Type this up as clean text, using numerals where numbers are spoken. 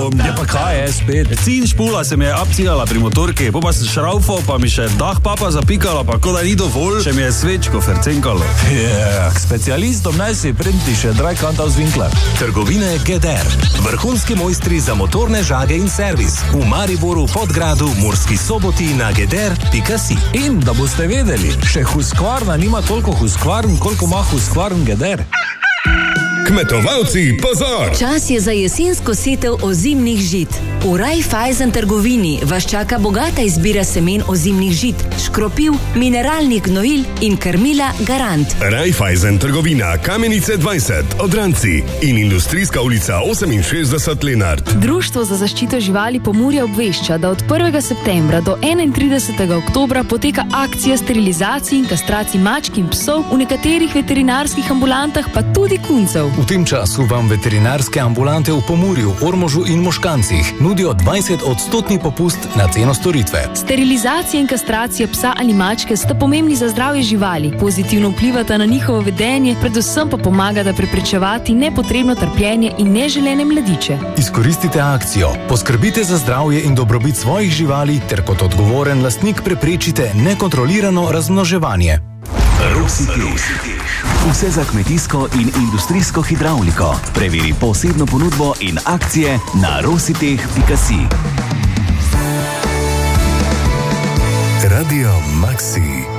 Ja, pa kaj je spet? Cin špula se mi je abcigala pri motorki, pa sem šraufal, pa mi še dah papa zapikala, pa ko da ni dovolj, še mi je svečko fercenkalo. Specialistom naj si printi še Drajkantov z Winkler. Trgovine GEDER. Vrhunski mojstri za motorne žage in servis. V Mariboru, Podgradu, Murski Soboti na geder.si. In da boste vedeli, še Husqvarna nima toliko Husqvarn, koliko ima Husqvarn GEDER. Kmetovalci, pozor! Čas je za jesensko setev ozimnih žit. V Raiffeisen trgovini vas čaka bogata izbira semen ozimnih žit, škropiv, mineralnih gnojil in krmila Garant. Raiffeisen trgovina Kamenice 20, Odranci in Industrijska ulica 68 Lenart. Društvo za zaščito živali Pomurja obvešča, da od 1. septembra do 31. oktobra poteka akcija sterilizacij in kastracij mačk in psov v nekaterih veterinarskih ambulantah, pa tudi kuncev. V tem času vam veterinarske ambulante v Pomurju, Ormožu in Moškancih nudijo 20% popust na ceno storitve. Sterilizacija in kastracija psa ali mačke sta pomembni za zdravje živali, pozitivno vplivata na njihovo vedenje, predvsem pa pomagata preprečevati nepotrebno trpljenje in neželene mladiče. Izkoristite akcijo, poskrbite za zdravje in dobrobit svojih živali ter kot odgovoren lastnik preprečite nekontrolirano razmnoževanje. Rositeh. Vse za kmetijsko in industrijsko hidravliko. Preveri posebno ponudbo in akcije na rositeh.si. Radio Maxi.